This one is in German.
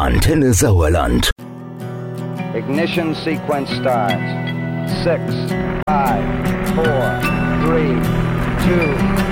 Antenne Sauerland. Ignition sequence starts. 6, 5, 4, 3, 2,